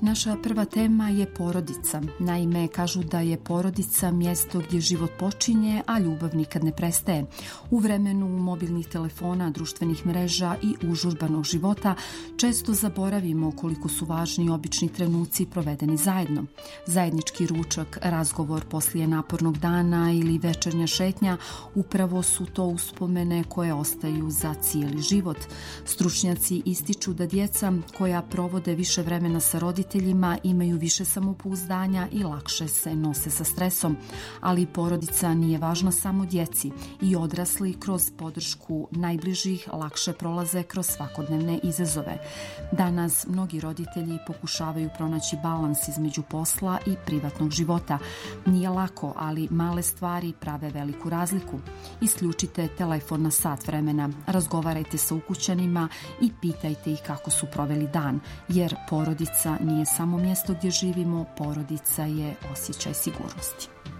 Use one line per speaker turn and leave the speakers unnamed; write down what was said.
Naša prva tema je porodica. Naime, kažu da je porodica mjesto gdje život počinje, a ljubav nikad ne prestaje. U vremenu mobilnih telefona, društvenih mreža i užurbanog života često zaboravimo koliko su važni obični trenuci provedeni zajedno. Zajednički ručak, razgovor poslije napornog dana ili večernja šetnja upravo su to uspomene koje ostaju za cijeli život. Stručnjaci ističu da djeca koja provode više vremena sa roditeljima imaju više samopouzdanja i lakše se nose sa stresom, ali porodica nije važna samo djeci. I odrasli kroz podršku najbližih lakše prolaze kroz svakodnevne izazove. Danas mnogi roditelji pokušavaju pronaći balans između posla i privatnog života. Nije lako, ali male stvari prave veliku razliku. Isključite telefon na sat vremena, razgovarajte sa ukućanima i pitajte ih kako su proveli dan, jer porodica nije samo mjesto gdje živimo, porodica je osjećaj sigurnosti.